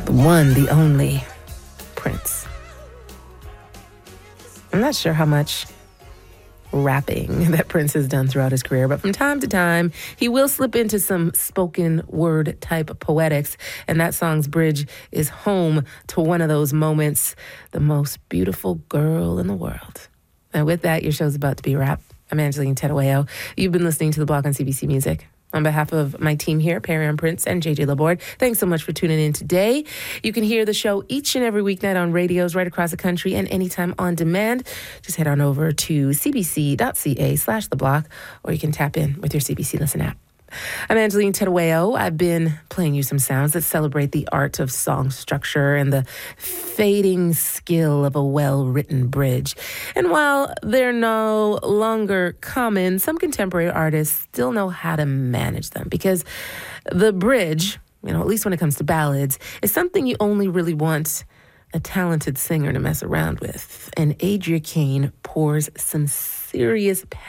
The one, the only, Prince. I'm not sure how much rapping that Prince has done throughout his career, but from time to time, he will slip into some spoken word type poetics, and that song's bridge is home to one of those moments, the most beautiful girl in the world. And with that, your show's about to be a wrap. I'm Angeline Terueo. You've been listening to The Block on CBC Music. On behalf of my team here, Perry Prince and JJ Laborde, thanks so much for tuning in today. You can hear the show each and every weeknight on radios right across the country and anytime on demand. Just head on over to cbc.ca/theblock, or you can tap in with your CBC Listen app. I'm Angeline Terueo. I've been playing you some sounds that celebrate the art of song structure and the fading skill of a well-written bridge. And while they're no longer common, some contemporary artists still know how to manage them, because the bridge, at least when it comes to ballads, is something you only really want a talented singer to mess around with. And Adria Kane pours some serious